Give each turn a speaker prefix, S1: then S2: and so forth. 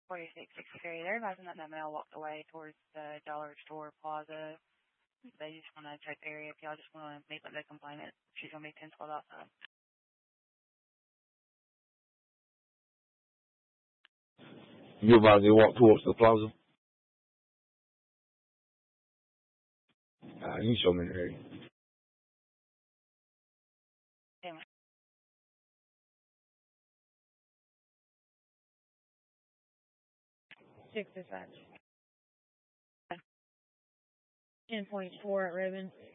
S1: 4663. They're advising that male walked away towards the Dollar Store Plaza. They just want to check the area. If y'all just want to meet with the complainant, she's going to be 10-12 outside.
S2: You about to walk towards the plaza? You show me the area.
S1: Yeah.
S3: 6 dispatch. 10.4 at Ribbon.